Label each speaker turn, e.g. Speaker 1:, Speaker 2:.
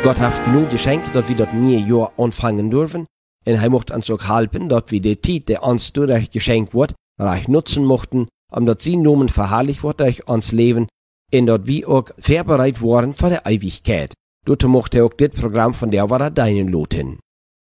Speaker 1: Gott hat genug geschenkt, dass wir das neue Jahr anfangen dürfen. Und er möchte uns auch helfen, dass wir die Zeit, die uns dadurch geschenkt wird, reich nutzen möchten, dass sein Namen verherrlicht wird durch uns Leben und dass wir auch vorbereitet worden für die Ewigkeit. Dazu möchte er auch das Programm von der Wara deinen loten.